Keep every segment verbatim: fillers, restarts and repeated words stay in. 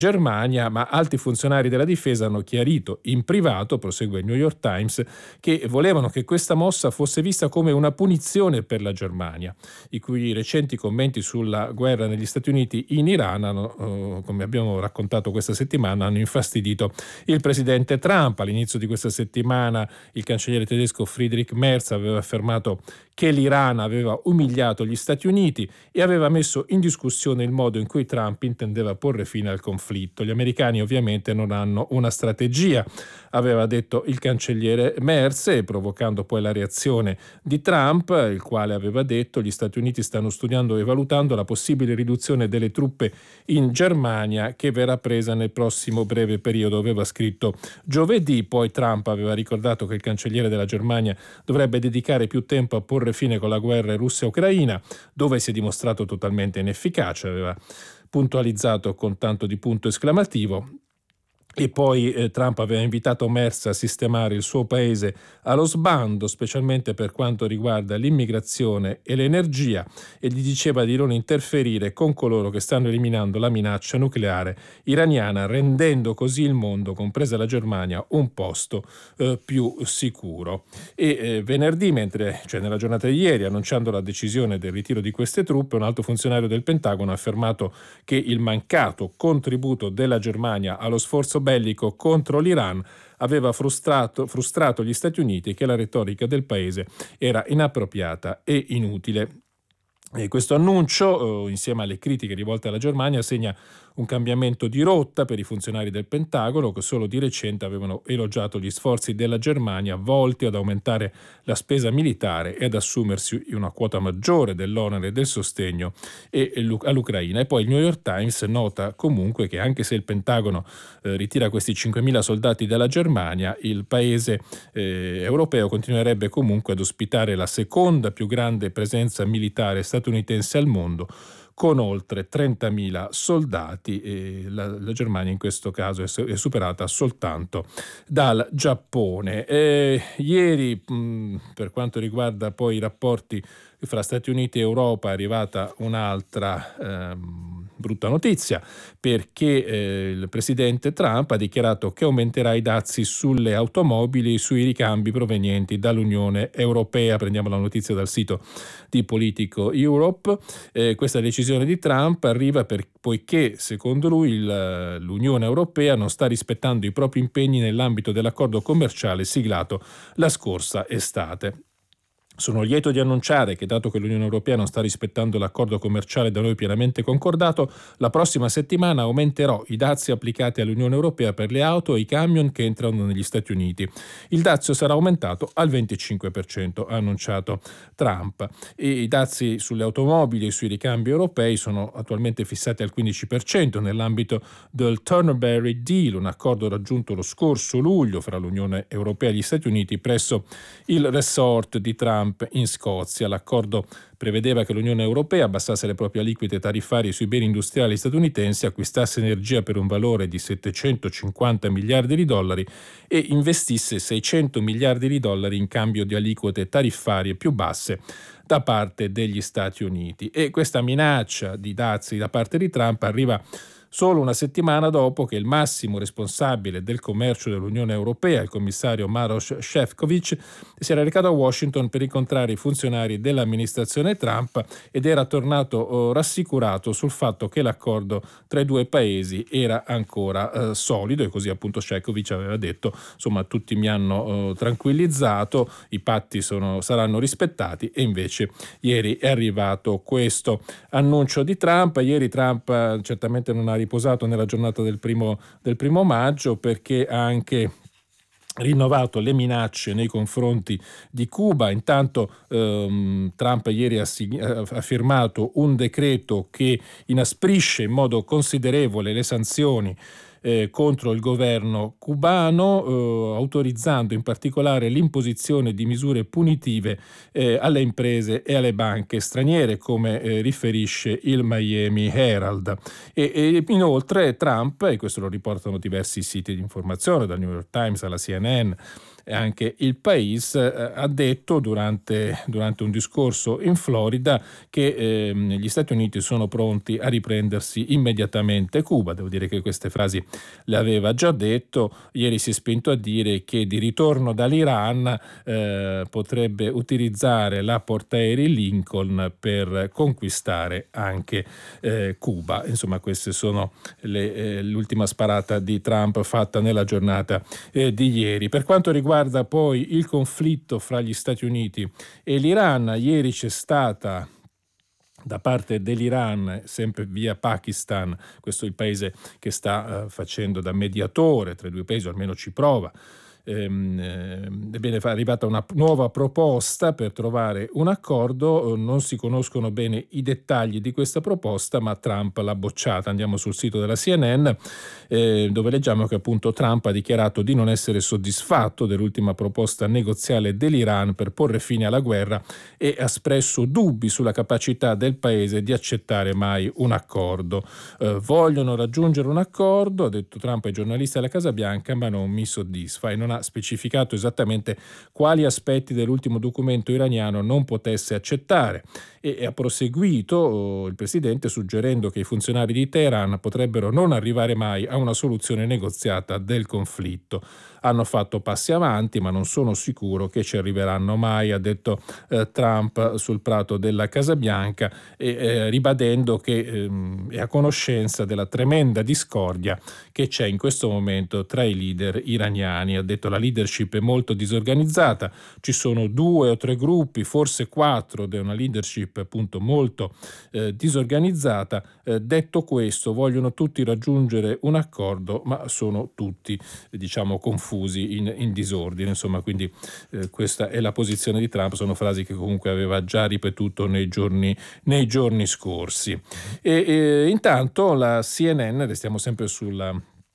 Germania, ma alti funzionari della difesa hanno chiarito in privato, prosegue il New York Times, che volevano che questa mossa fosse vista come una punizione per la Germania, i cui recenti commenti sulla guerra negli Stati Uniti in Iran, hanno, eh, come abbiamo raccontato questa settimana, hanno infastidito il presidente Trump. All'inizio di questa settimana il cancelliere tedesco Friedrich Merz aveva affermato che l'Iran aveva umiliato gli Stati Uniti e aveva messo in discussione il modo in cui Trump intendeva porre fine al conflitto. Gli americani ovviamente non hanno una strategia, aveva detto il cancelliere Merz, provocando poi la reazione di Trump, il quale aveva detto: gli Stati Uniti stanno studiando e valutando la possibile riduzione delle truppe in Germania che verrà presa nel prossimo breve periodo, aveva scritto giovedì. Poi Trump aveva ricordato che il cancelliere della Germania dovrebbe dedicare più tempo a porre fine con la guerra Russia-Ucraina, dove si è dimostrato totalmente inefficace, aveva puntualizzato con tanto di punto esclamativo. E poi eh, Trump aveva invitato Merz a sistemare il suo paese allo sbando, specialmente per quanto riguarda l'immigrazione e l'energia, e gli diceva di non interferire con coloro che stanno eliminando la minaccia nucleare iraniana, rendendo così il mondo, compresa la Germania, un posto eh, più sicuro. E eh, venerdì, mentre, cioè nella giornata di ieri, annunciando la decisione del ritiro di queste truppe, un alto funzionario del Pentagono ha affermato che il mancato contributo della Germania allo sforzo bellico contro l'Iran aveva frustrato, frustrato gli Stati Uniti e che la retorica del paese era inappropriata e inutile. E questo annuncio, eh, insieme alle critiche rivolte alla Germania, segna un cambiamento di rotta per i funzionari del Pentagono, che solo di recente avevano elogiato gli sforzi della Germania volti ad aumentare la spesa militare e ad assumersi una quota maggiore dell'onere e del sostegno all'Ucraina. E poi il New York Times nota comunque che anche se il Pentagono eh, ritira questi cinquemila soldati dalla Germania, il paese eh, europeo continuerebbe comunque ad ospitare la seconda più grande presenza militare statunitense al mondo, con oltre trentamila soldati, e la, la Germania in questo caso è, è superata soltanto dal Giappone. E ieri, mh, per quanto riguarda poi i rapporti fra Stati Uniti e Europa, è arrivata un'altra ehm, brutta notizia, perché eh, il presidente Trump ha dichiarato che aumenterà i dazi sulle automobili, sui ricambi provenienti dall'Unione Europea. Prendiamo la notizia dal sito di Politico Europe. Eh, questa decisione di Trump arriva per, poiché secondo lui il, l'Unione Europea non sta rispettando i propri impegni nell'ambito dell'accordo commerciale siglato la scorsa estate. Sono lieto di annunciare che, dato che l'Unione Europea non sta rispettando l'accordo commerciale da noi pienamente concordato, la prossima settimana aumenterò i dazi applicati all'Unione Europea per le auto e i camion che entrano negli Stati Uniti. Il dazio sarà aumentato al venticinque per cento, ha annunciato Trump. E i dazi sulle automobili e sui ricambi europei sono attualmente fissati al quindici per cento nell'ambito del Turnberry Deal, un accordo raggiunto lo scorso luglio fra l'Unione Europea e gli Stati Uniti presso il resort di Trump in Scozia. L'accordo prevedeva che l'Unione Europea abbassasse le proprie aliquote tariffarie sui beni industriali statunitensi, acquistasse energia per un valore di settecentocinquanta miliardi di dollari e investisse seicento miliardi di dollari in cambio di aliquote tariffarie più basse da parte degli Stati Uniti. E questa minaccia di dazi da parte di Trump arriva solo una settimana dopo che il massimo responsabile del commercio dell'Unione Europea, il commissario Maroš Šefčovič, si era recato a Washington per incontrare i funzionari dell'amministrazione Trump ed era tornato oh, rassicurato sul fatto che l'accordo tra i due paesi era ancora eh, solido, e così appunto Šefčovič aveva detto: insomma, tutti mi hanno oh, tranquillizzato, i patti sono, saranno rispettati. E invece ieri è arrivato questo annuncio di Trump. Ieri Trump eh, certamente non ha riposato nella giornata del primo, del primo maggio, perché ha anche rinnovato le minacce nei confronti di Cuba. Intanto ehm, Trump ieri ha, ha firmato un decreto che inasprisce in modo considerevole le sanzioni Eh, contro il governo cubano, eh, autorizzando in particolare l'imposizione di misure punitive eh, alle imprese e alle banche straniere, come eh, riferisce il Miami Herald. E, e inoltre Trump, e questo lo riportano diversi siti di informazione, dal New York Times alla C N N, anche il País eh, ha detto durante, durante un discorso in Florida che eh, gli Stati Uniti sono pronti a riprendersi immediatamente Cuba. Devo dire che queste frasi le aveva già detto. Ieri si è spinto a dire che di ritorno dall'Iran eh, potrebbe utilizzare la portaerei Lincoln per conquistare anche eh, Cuba. Insomma, queste sono le, eh, l'ultima sparata di Trump fatta nella giornata eh, di ieri. Per quanto riguarda poi il conflitto fra gli Stati Uniti e l'Iran, ieri c'è stata da parte dell'Iran, sempre via Pakistan, questo è il paese che sta eh, facendo da mediatore tra i due paesi, o almeno ci prova. Ebbene, è arrivata una nuova proposta per trovare un accordo. Non si conoscono bene i dettagli di questa proposta, ma Trump l'ha bocciata. Andiamo sul sito della C N N eh, dove leggiamo che appunto Trump ha dichiarato di non essere soddisfatto dell'ultima proposta negoziale dell'Iran per porre fine alla guerra e ha espresso dubbi sulla capacità del paese di accettare mai un accordo. Eh, vogliono raggiungere un accordo, ha detto Trump ai giornalisti alla Casa Bianca, ma non mi soddisfa, e non ha specificato esattamente quali aspetti dell'ultimo documento iraniano non potesse accettare, e ha proseguito il presidente suggerendo che i funzionari di Teheran potrebbero non arrivare mai a una soluzione negoziata del conflitto. Hanno fatto passi avanti, ma non sono sicuro che ci arriveranno mai, ha detto eh, Trump sul prato della Casa Bianca, e, eh, ribadendo che ehm, è a conoscenza della tremenda discordia che c'è in questo momento tra i leader iraniani. Ha detto la leadership è molto disorganizzata, ci sono due o tre gruppi, forse quattro, ed è una leadership appunto molto eh, disorganizzata. Eh, detto questo, vogliono tutti raggiungere un accordo, ma sono tutti diciamo confusi in, in disordine. Insomma, quindi eh, questa è la posizione di Trump. Sono frasi che comunque aveva già ripetuto nei giorni, nei giorni scorsi. E, e intanto la C N N, restiamo sempre sulla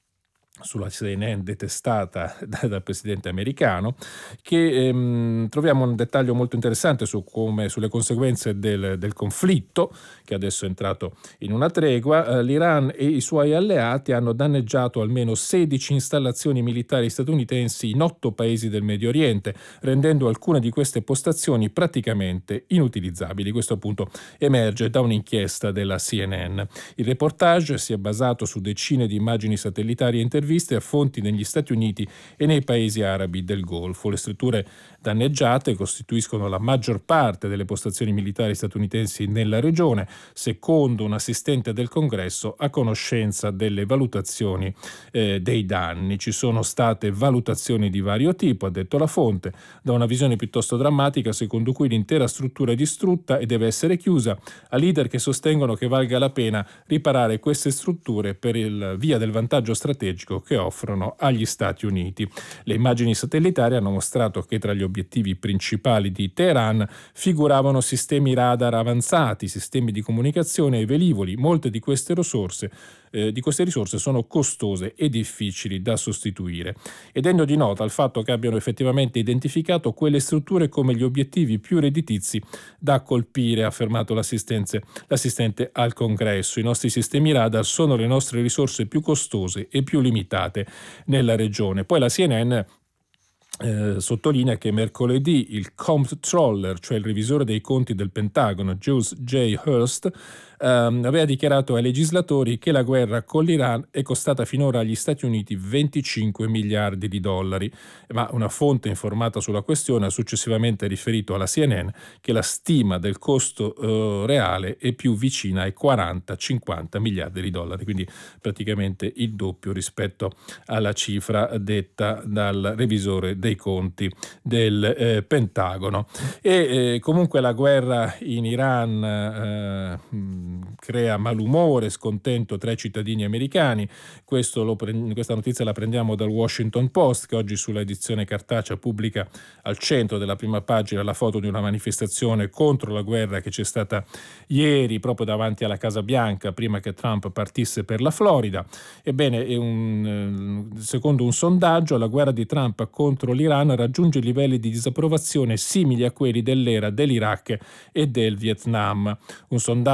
sulla C N N detestata dal presidente americano, che ehm, troviamo un dettaglio molto interessante su come, sulle conseguenze del, del conflitto, che adesso è entrato in una tregua. Eh, L'Iran e i suoi alleati hanno danneggiato almeno sedici installazioni militari statunitensi in otto paesi del Medio Oriente, rendendo alcune di queste postazioni praticamente inutilizzabili. Questo appunto emerge da un'inchiesta della C N N. Il reportage si è basato su decine di immagini satellitari e interviste a fonti negli Stati Uniti e nei paesi arabi del Golfo. Le strutture danneggiate costituiscono la maggior parte delle postazioni militari statunitensi nella regione, secondo un assistente del Congresso a conoscenza delle valutazioni eh, dei danni. Ci sono state valutazioni di vario tipo, ha detto la fonte, da una visione piuttosto drammatica secondo cui l'intera struttura è distrutta e deve essere chiusa, a leader che sostengono che valga la pena riparare queste strutture per il via del vantaggio strategico che offrono agli Stati Uniti. Le immagini satellitari hanno mostrato che tra gli obiettivi principali di Teheran figuravano sistemi radar avanzati, sistemi di comunicazione e velivoli. Molte di queste risorse, eh, di queste risorse sono costose e difficili da sostituire. È degno di nota il fatto che abbiano effettivamente identificato quelle strutture come gli obiettivi più redditizi da colpire, ha affermato l'assistente al Congresso. I nostri sistemi radar sono le nostre risorse più costose e più limitate nella regione. Poi la C N N Eh, sottolinea che mercoledì il comptroller, cioè il revisore dei conti del Pentagono, Jules J. Hurst, ehm, aveva dichiarato ai legislatori che la guerra con l'Iran è costata finora agli Stati Uniti venticinque miliardi di dollari, ma una fonte informata sulla questione ha successivamente riferito alla C N N che la stima del costo eh, reale è più vicina ai quaranta cinquanta miliardi di dollari, quindi praticamente il doppio rispetto alla cifra detta dal revisore dei conti del eh, Pentagono. E eh, comunque la guerra in Iran eh, mh, crea malumore, scontento tra i cittadini americani. Questo lo pre- questa notizia la prendiamo dal Washington Post, che oggi sulla edizione cartacea pubblica al centro della prima pagina la foto di una manifestazione contro la guerra che c'è stata ieri proprio davanti alla Casa Bianca prima che Trump partisse per la Florida. Ebbene, è un, secondo un sondaggio, la guerra di Trump contro l'Iran raggiunge livelli di disapprovazione simili a quelli dell'era dell'Iraq e del Vietnam. Un sondaggio condotto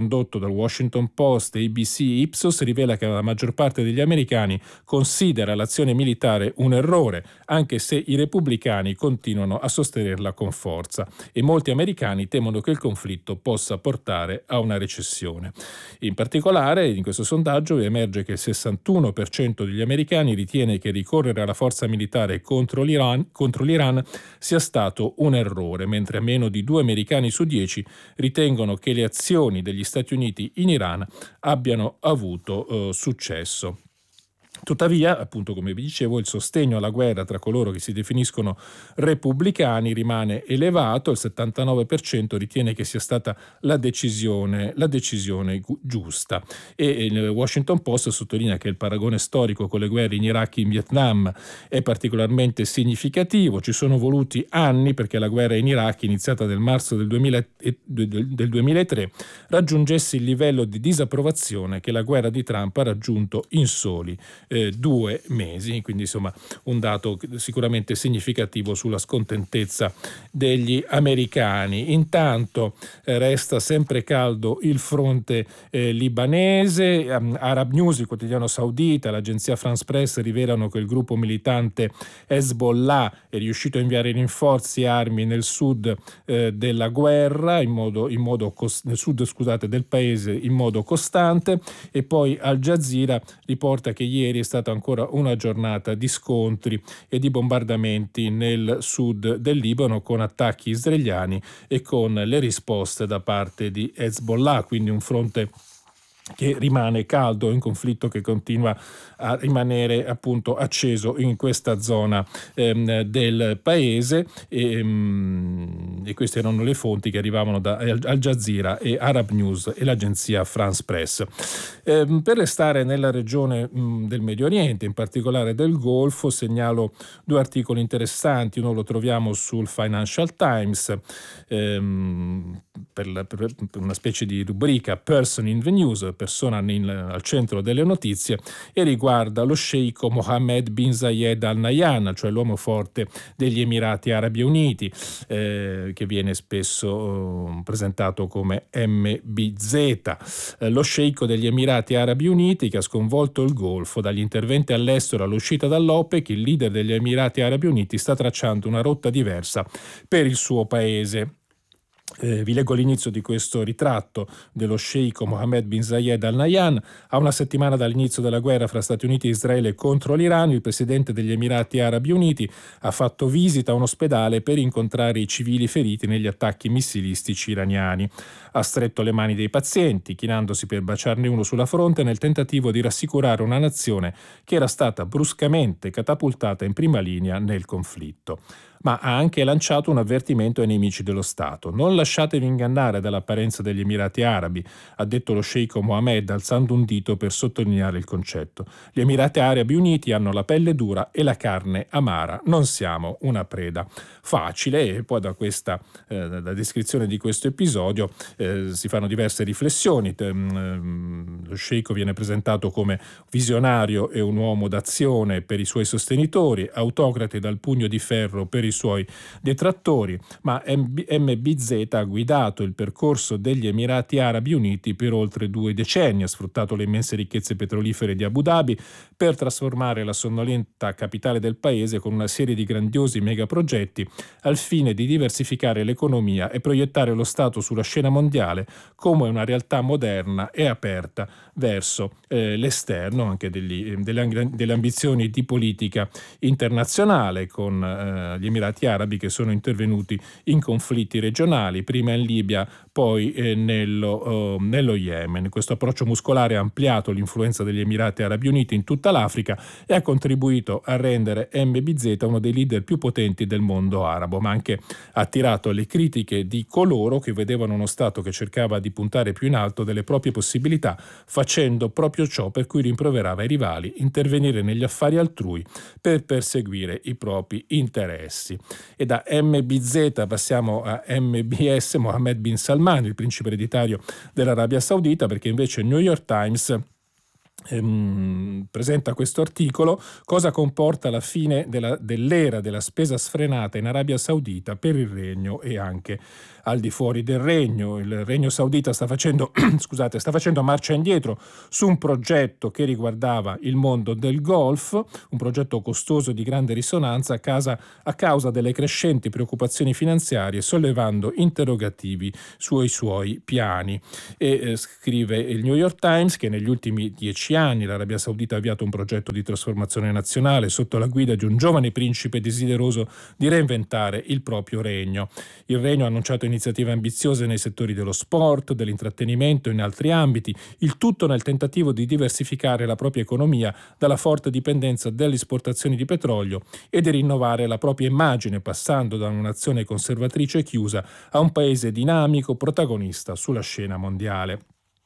condotto dal Washington Post, A B C e Ipsos rivela che la maggior parte degli americani considera l'azione militare un errore, anche se i repubblicani continuano a sostenerla con forza, e molti americani temono che il conflitto possa portare a una recessione. In particolare, in questo sondaggio emerge che il sessantuno per cento degli americani ritiene che ricorrere alla forza militare contro l'Iran, contro l'Iran sia stato un errore, mentre meno di due americani su dieci ritengono che le azioni degli Stati Uniti in Iran abbiano avuto eh, successo. Tuttavia, appunto come vi dicevo, il sostegno alla guerra tra coloro che si definiscono repubblicani rimane elevato, il settantanove per cento ritiene che sia stata la decisione, la decisione giusta, e il Washington Post sottolinea che il paragone storico con le guerre in Iraq e in Vietnam è particolarmente significativo. Ci sono voluti anni perché la guerra in Iraq, iniziata nel marzo del, duemila, del duemilatré, raggiungesse il livello di disapprovazione che la guerra di Trump ha raggiunto in soli Eh, due mesi, quindi insomma un dato sicuramente significativo sulla scontentezza degli americani. Intanto eh, resta sempre caldo il fronte eh, libanese. um, Arab News, il quotidiano saudita, l'agenzia France Press rivelano che il gruppo militante Hezbollah è riuscito a inviare rinforzi e armi nel sud eh, della guerra, in modo, in modo cos- nel sud scusate, del paese in modo costante, e poi Al Jazeera riporta che ieri è stata ancora una giornata di scontri e di bombardamenti nel sud del Libano, con attacchi israeliani e con le risposte da parte di Hezbollah, quindi un fronte che rimane caldo, un conflitto che continua a rimanere appunto acceso in questa zona ehm, del paese, e, um, e queste erano le fonti che arrivavano da Al Jazeera e Arab News e l'agenzia France Press. Ehm, per restare nella regione um, del Medio Oriente, in particolare del Golfo, segnalo due articoli interessanti. Uno lo troviamo sul Financial Times ehm, per, la, per una specie di rubrica Person in the News, persona in, al centro delle notizie, e riguarda lo sceicco Mohammed bin Zayed Al Nahyan, cioè l'uomo forte degli Emirati Arabi Uniti, eh, che viene spesso eh, presentato come M B Z. Eh, lo sceicco degli Emirati Arabi Uniti, che ha sconvolto il Golfo dagli interventi all'estero all'uscita dall'OPEC, il leader degli Emirati Arabi Uniti sta tracciando una rotta diversa per il suo paese. Eh, vi leggo l'inizio di questo ritratto dello sceicco Mohammed bin Zayed Al Nahyan. A una settimana dall'inizio della guerra fra Stati Uniti e Israele contro l'Iran, il presidente degli Emirati Arabi Uniti ha fatto visita a un ospedale per incontrare i civili feriti negli attacchi missilistici iraniani. Ha stretto le mani dei pazienti, chinandosi per baciarne uno sulla fronte nel tentativo di rassicurare una nazione che era stata bruscamente catapultata in prima linea nel conflitto. Ma ha anche lanciato un avvertimento ai nemici dello Stato. Non lasciatevi ingannare dall'apparenza degli Emirati Arabi, ha detto lo sceicco Mohammed, alzando un dito per sottolineare il concetto. Gli Emirati Arabi Uniti hanno la pelle dura e la carne amara. Non siamo una preda facile. E poi da questa eh, da descrizione di questo episodio eh, si fanno diverse riflessioni. Lo sceicco viene presentato come visionario e un uomo d'azione per i suoi sostenitori, autocrate dal pugno di ferro per i suoi detrattori, ma M B Z ha guidato il percorso degli Emirati Arabi Uniti per oltre due decenni, ha sfruttato le immense ricchezze petrolifere di Abu Dhabi per trasformare la sonnolenta capitale del paese con una serie di grandiosi megaprogetti al fine di diversificare l'economia e proiettare lo Stato sulla scena mondiale come una realtà moderna e aperta verso eh, l'esterno, anche degli, delle, delle ambizioni di politica internazionale, con eh, gli Emirati Arabi che sono intervenuti in conflitti regionali, prima in Libia, poi eh, nello, uh, nello Yemen. Questo approccio muscolare ha ampliato l'influenza degli Emirati Arabi Uniti in tutta l'Africa e ha contribuito a rendere M B Z uno dei leader più potenti del mondo arabo, ma anche attirato le critiche di coloro che vedevano uno Stato che cercava di puntare più in alto delle proprie possibilità, facendo proprio ciò per cui rimproverava i rivali: intervenire negli affari altrui per perseguire i propri interessi. E da M B Z passiamo a M B S, Mohammed bin Salman, il principe ereditario dell'Arabia Saudita, perché invece il New York Times ehm, presenta questo articolo: cosa comporta la fine della, dell'era della spesa sfrenata in Arabia Saudita per il regno e anche al di fuori del regno. Il regno saudita sta facendo, scusate, sta facendo marcia indietro su un progetto che riguardava il mondo del golf, un progetto costoso di grande risonanza a, casa, a causa delle crescenti preoccupazioni finanziarie, sollevando interrogativi sui suoi piani. E eh, scrive il New York Times che negli ultimi dieci anni l'Arabia Saudita ha avviato un progetto di trasformazione nazionale sotto la guida di un giovane principe desideroso di reinventare il proprio regno. Il regno ha annunciato iniziative ambiziose nei settori dello sport, dell'intrattenimento e in altri ambiti, il tutto nel tentativo di diversificare la propria economia dalla forte dipendenza dalle esportazioni di petrolio e di rinnovare la propria immagine, passando da una nazione conservatrice e chiusa a un paese dinamico, protagonista sulla scena mondiale.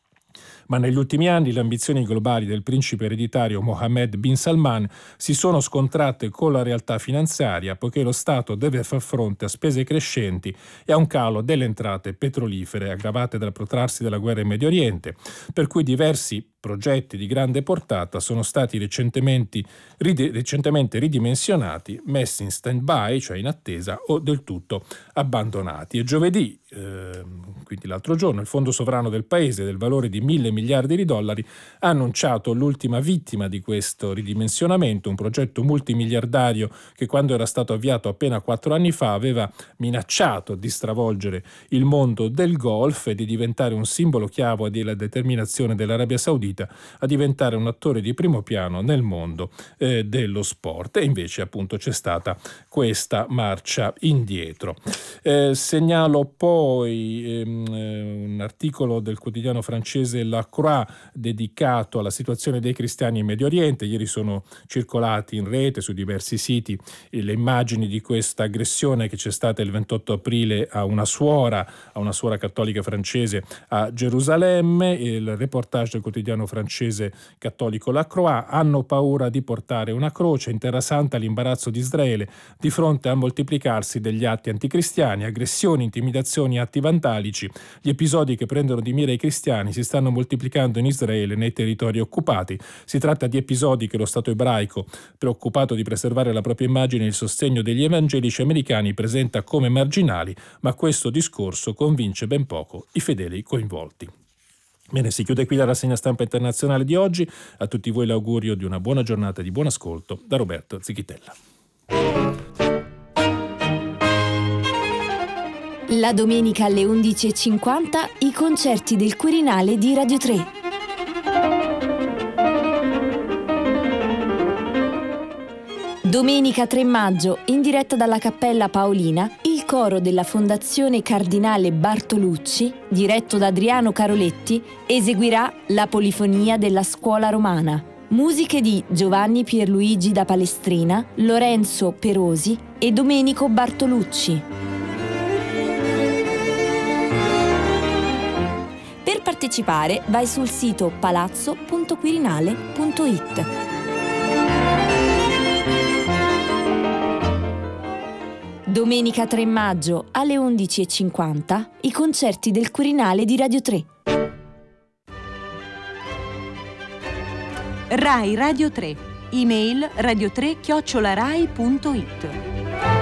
Ma negli ultimi anni le ambizioni globali del principe ereditario Mohammed bin Salman si sono scontrate con la realtà finanziaria, poiché lo Stato deve far fronte a spese crescenti e a un calo delle entrate petrolifere aggravate dal protrarsi della guerra in Medio Oriente, per cui diversi progetti di grande portata sono stati recentemente, ride, recentemente ridimensionati, messi in stand-by, cioè in attesa, o del tutto abbandonati. E giovedì, eh, quindi l'altro giorno, il Fondo Sovrano del Paese, del valore di mille miliardi di dollari, ha annunciato l'ultima vittima di questo ridimensionamento, un progetto multimiliardario che, quando era stato avviato appena quattro anni fa, aveva minacciato di stravolgere il mondo del golf e di diventare un simbolo chiave della determinazione dell'Arabia Saudita a diventare un attore di primo piano nel mondo eh, dello sport. E invece appunto c'è stata questa marcia indietro. Eh, segnalo poi ehm, un articolo del quotidiano francese La Croix dedicato alla situazione dei cristiani in Medio Oriente. Ieri sono circolati in rete su diversi siti le immagini di questa aggressione che c'è stata il ventotto aprile a una suora, a una suora cattolica francese a Gerusalemme. Il reportage del quotidiano francese cattolico La Croix: hanno paura di portare una croce. In Terra Santa l'imbarazzo di Israele di fronte al moltiplicarsi degli atti anticristiani, aggressioni, intimidazioni, atti vandalici. Gli episodi che prendono di mira i cristiani si stanno moltiplicando in Israele, nei territori occupati. Si tratta di episodi che lo Stato ebraico, preoccupato di preservare la propria immagine e il sostegno degli evangelici americani, presenta come marginali, ma questo discorso convince ben poco i fedeli coinvolti. Bene, si chiude qui la rassegna stampa internazionale di oggi. A tutti voi l'augurio di una buona giornata e di buon ascolto da Roberto Zichitella. La domenica alle undici e cinquanta i concerti del Quirinale di Radio tre. Domenica tre maggio, in diretta dalla Cappella Paolina, il coro della Fondazione Cardinale Bartolucci, diretto da Adriano Caroletti, eseguirà la polifonia della Scuola Romana. Musiche di Giovanni Pierluigi da Palestrina, Lorenzo Perosi e Domenico Bartolucci. Per partecipare vai sul sito palazzo punto quirinale punto it. Domenica tre maggio alle undici e cinquanta i concerti del Quirinale di Radio tre. Rai Radio tre. Email radio tre chiocciola rai punto it.